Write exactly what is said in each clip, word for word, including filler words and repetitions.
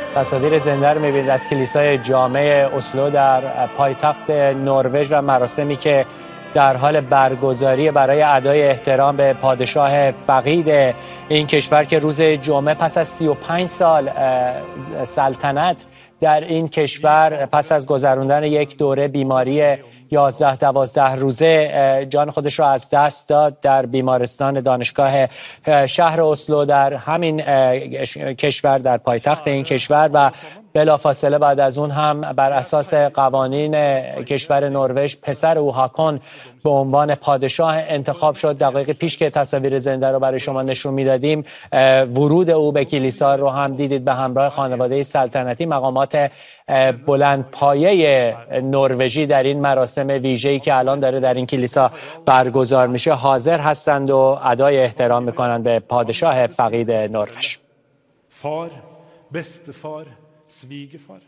تصاویر زنده رو می‌بینید از کلیسای جامع اسلو در پایتخت نروژ و مراسمی که در حال برگزاری برای ادای احترام به پادشاه فقید این کشور که روز جمعه پس از سی و پنج سال سلطنت در این کشور پس از گذراندن یک دوره بیماری یازده دوازده روزه جان خودش را از دست داد در بیمارستان دانشگاه شهر اسلو در همین کشور، در پایتخت این کشور، و بلافاصله بعد از اون هم بر اساس قوانین کشور نروژ پسر او هاکون به عنوان پادشاه انتخاب شد. دقایق پیش که تصاویر زنده رو برای شما نشون میدادیم ورود او به کلیسا رو هم دیدید به همراه خانواده سلطنتی. مقامات بلندپایه نروژی در این مراسم ویژه‌ای که الان داره در این کلیسا برگزار میشه حاضر هستند و ادای احترام میکنند به پادشاه فقید نروژ. فار، bestefar, svigerfar.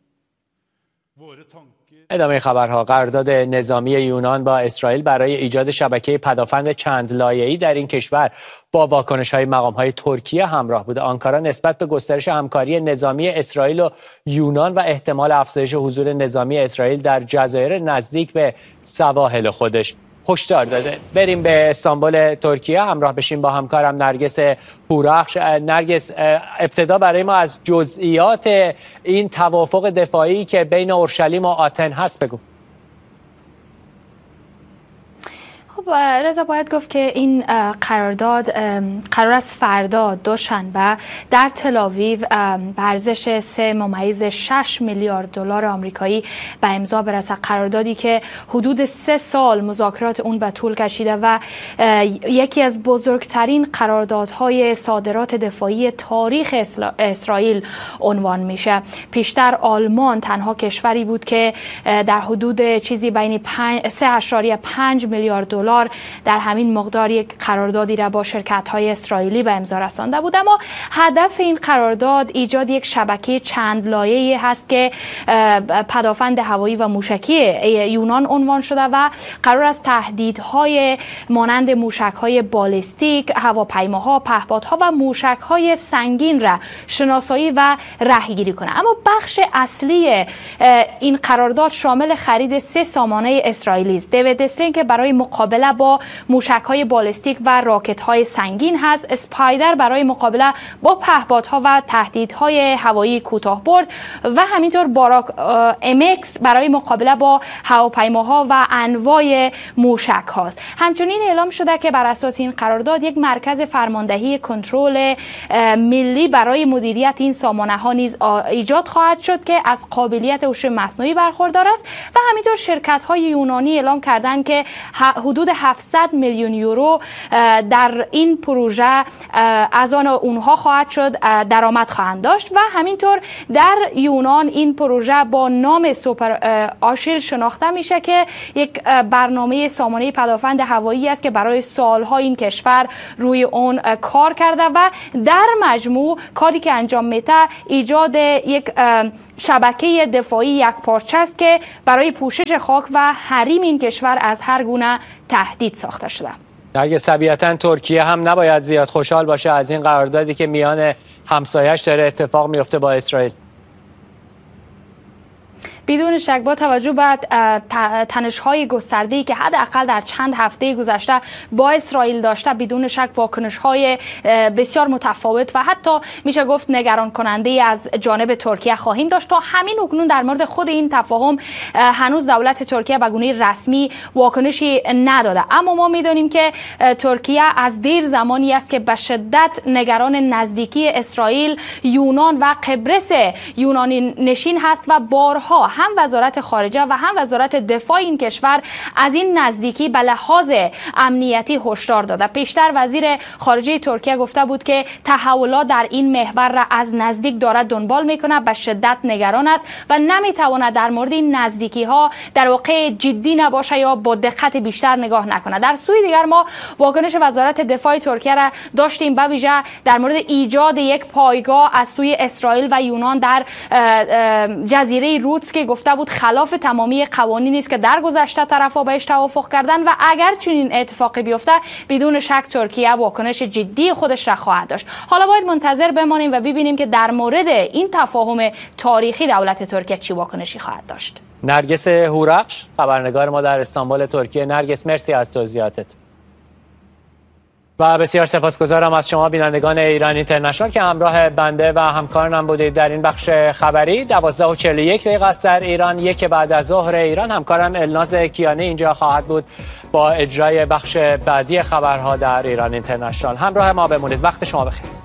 ادامه خبرها. قرارداد نظامی یونان با اسرائیل برای ایجاد شبکه پدافند چند لایه‌ای در این کشور با واکنش‌های مقام‌های ترکیه همراه بوده. آنکارا نسبت به گسترش همکاری نظامی اسرائیل و یونان و احتمال افزایش حضور نظامی اسرائیل در جزایر نزدیک به سواحل خودش هشدار داده. بریم به استانبول ترکیه همراه بشیم با همکارم نرگس هورخش. نرگس، ابتدا برای ما از جزئیات این توافق دفاعی که بین اورشلیم و آتن هست بگو. رضا، باید گفت که این قرارداد قرار است فردا دوشنبه در تل آویو به ارزش سه ممیز شش میلیارد دلار آمریکایی به امضا برسد. قراردادی که حدود سه سال مذاکرات اون به طول کشیده و یکی از بزرگترین قراردادهای صادرات دفاعی تاریخ اسرائیل عنوان میشه. پیشتر آلمان تنها کشوری بود که در حدود چیزی بین سه اشاریه پنج میلیارد دلار در همین مقدار یک قراردادی را با شرکت‌های اسرائیلی به امضا رسانده بود. اما هدف این قرارداد ایجاد یک شبکه چند لایه‌ای هست که پدافند هوایی و موشکی یونان عنوان شده و قرار است تهدیدهای مانند موشک‌های بالستیک، هواپیماها، پهپادها و موشک‌های سنگین را شناسایی و رهگیری کنه. اما بخش اصلی این قرارداد شامل خرید سه سامانه اسرائیلی است. دیوید استرین که برای مقابله با موشک‌های بالستیک و راکت‌های سنگین هست، اسپایدر برای مقابله با پهپادها و تهدیدهای هوایی کوتاه‌برد و همینطور باراک ام ایکس برای مقابله با هواپیماها و انواع موشک هاست. همچنین اعلام شده که بر اساس این قرارداد یک مرکز فرماندهی کنترل ملی برای مدیریت این سامانه ها نیز ایجاد خواهد شد که از قابلیت هوش مصنوعی برخوردار است و همینطور شرکت های یونانی اعلام کردند که حدود هفتصد میلیون یورو در این پروژه از آن اونها خواهد شد درآمد خواهند داشت و همینطور در یونان این پروژه با نام سوپر آشیل شناخته میشه که یک برنامه سامانه پدافند هوایی است که برای سالها این کشور روی اون کار کرده و در مجموع کاری که انجام میده ایجاد یک شبکه دفاعی یک پارچه است که برای پوشش خاک و حریم این کشور از هر گونه تهدید ساخته شده. نرگس، طبیعتاً ترکیه هم نباید زیاد خوشحال باشه از این قراردادی که میان همسایه‌اش داره اتفاق میفته با اسرائیل. بدون شک با توجه به تنش‌های گسترده‌ای که حداقل در چند هفته گذشته با اسرائیل داشته، بدون شک واکنش‌های بسیار متفاوت و حتی میشه گفت نگران کننده از جانب ترکیه خواهیم داشت. تا همین اکنون در مورد خود این تفاهم هنوز دولت ترکیه به گونه رسمی واکنشی نداده، اما ما میدونیم که ترکیه از دیر زمانی است که به شدت نگران نزدیکی اسرائیل، یونان و قبرس یونانی نشین هست و بارها هم وزارت خارجه و هم وزارت دفاع این کشور از این نزدیکی به لحاظ امنیتی هشدار داده. پیشتر وزیر خارجه ترکیه گفته بود که تحولات در این محور را از نزدیک دارد دنبال میکنه، به شدت نگران است و نمیتواند در مورد این نزدیکی ها در واقع جدی نباشه یا با دقت بیشتر نگاه نکنه. در سوی دیگر ما واکنش وزارت دفاع ترکیه را داشتیم، به ویژه در مورد ایجاد یک پایگاه از سوی اسرائیل و یونان در جزیره رودس که که گفته بود خلاف تمامی قوانینی است که در گذشته طرف‌ها بهش توافق کردن و اگر چنین اتفاقی بیفته بدون شک ترکیه واکنش جدی خودش را خواهد داشت. حالا باید منتظر بمانیم و ببینیم که در مورد این تفاهم تاریخی دولت ترکیه چی واکنشی خواهد داشت. نرگس هورخش، خبرنگار ما در استانبول ترکیه. نرگس، مرسی از توضیحاتت. و بسیار سپاسگزارم از شما بینندگان ایران اینترنشنال که همراه بنده و همکارانم بودید در این بخش خبری. دوازده و چهل و یک دقیقه است در ایران، یک بعد از ظهر ایران. همکارم الناز کیانی اینجا خواهد بود با اجرای بخش بعدی خبرها در ایران اینترنشنال. همراه ما بمونید. وقت شما بخیر.